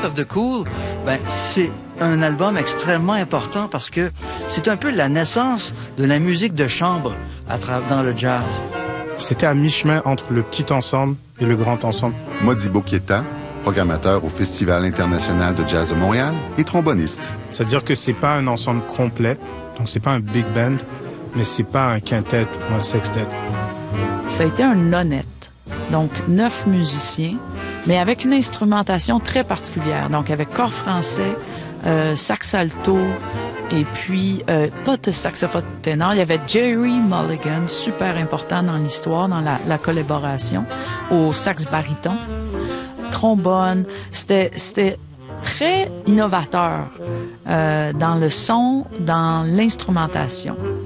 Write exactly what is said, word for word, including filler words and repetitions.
of the Cool, ben, c'est un album extrêmement important parce que c'est un peu la naissance de la musique de chambre à tra- dans le jazz. C'était à mi-chemin entre le petit ensemble et le grand ensemble. Modibo Keita, programmateur au Festival international de jazz de Montréal et tromboniste. C'est-à-dire que c'est pas un ensemble complet, donc c'est pas un big band, mais c'est pas un quintet ou un sextet. Ça a été un honnête, donc neuf musiciens, mais avec une instrumentation très particulière, donc avec corps français, euh, sax alto, et puis euh, pas de saxophone ténor. Il y avait Jerry Mulligan, super important dans l'histoire, dans la, la collaboration, au sax baryton, trombone. C'était, c'était très innovateur euh, dans le son, dans l'instrumentation.